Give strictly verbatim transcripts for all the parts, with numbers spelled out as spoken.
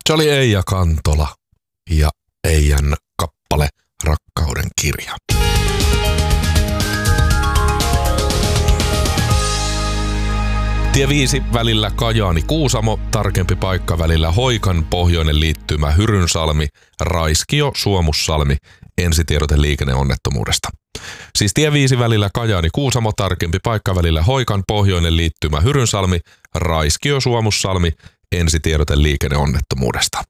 Se oli Eija Kantola ja Eijan kappale Rakkauden kirja. Tie viisi välillä Kajaani-Kuusamo, tarkempi paikka välillä Hoikan pohjoinen liittymä Hyrynsalmi, Raiskio, Suomussalmi, ensitiedote liikenneonnettomuudesta. Siis tie viisi välillä Kajaani-Kuusamo, tarkempi paikka välillä Hoikan pohjoinen liittymä Hyrynsalmi, Raiskio, Suomussalmi, ensitiedote liikenneonnettomuudesta.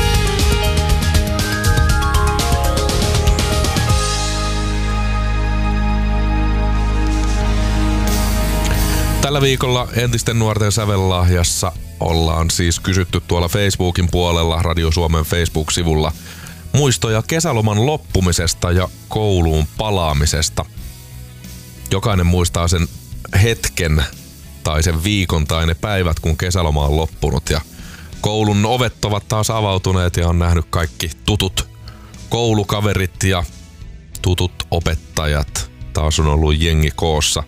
Tällä viikolla entisten nuorten sävellahjassa ollaan siis kysytty tuolla Facebookin puolella, Radio Suomen Facebook-sivulla, muistoja kesäloman loppumisesta ja kouluun palaamisesta. Jokainen muistaa sen hetken tai sen viikon tai ne päivät, kun kesäloma on loppunut ja koulun ovet ovat taas avautuneet ja on nähnyt kaikki tutut koulukaverit ja tutut opettajat. Taas on ollut jengi koossa.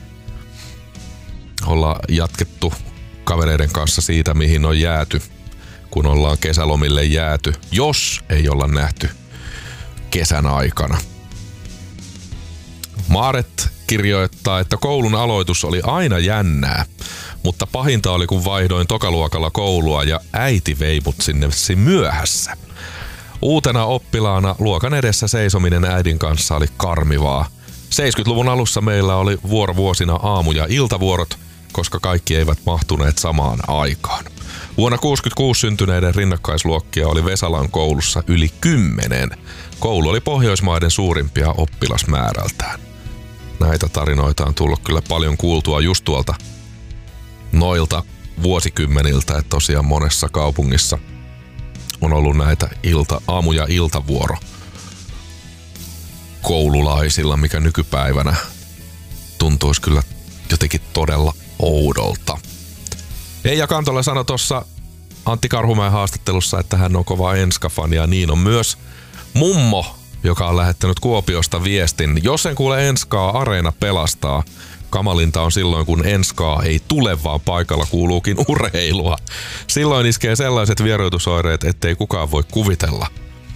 Ollaan jatkettu kavereiden kanssa siitä, mihin on jääty, kun ollaan kesälomille jääty, jos ei olla nähty kesän aikana. Maaret kirjoittaa, että koulun aloitus oli aina jännää, mutta pahinta oli, kun vaihdoin tokaluokalla koulua ja äiti vei mut sinne myöhässä. Uutena oppilaana luokan edessä seisominen äidin kanssa oli karmivaa. seitsemänkymmentäluvun alussa meillä oli vuorovuosina aamu- ja iltavuorot, koska kaikki eivät mahtuneet samaan aikaan. Vuonna kuusikymmentäkuusi syntyneiden rinnakkaisluokkia oli Vesalan koulussa yli kymmenen. Koulu oli Pohjoismaiden suurimpia oppilasmäärältään. Näitä tarinoita on tullut kyllä paljon kuultua just tuolta noilta vuosikymmeniltä, että tosiaan monessa kaupungissa on ollut näitä ilta, aamu- ja iltavuoro koululaisilla, mikä nykypäivänä tuntuisi kyllä jotenkin todella oudolta. Eija Kantola sanoi tuossa Antti Karhumäen haastattelussa, että hän on kova Enska-fani ja niin on myös mummo, joka on lähettänyt Kuopiosta viestin. Jos en kuule Enskaa, Areena pelastaa. Kamalinta on silloin, kun Enskaa ei tule, vaan paikalla kuuluukin urheilua. Silloin iskee sellaiset vieroitusoireet, ettei kukaan voi kuvitella.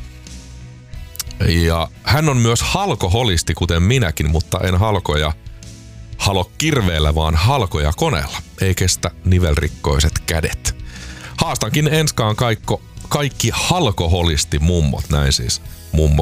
Ja hän on myös halkoholisti, kuten minäkin, mutta en halkoja halo kirveellä, vaan halkoja koneella. Ei kestä nivelrikkoiset kädet. Haastankin Enskaan kaikko, kaikki halkoholisti mummot, näin siis mummo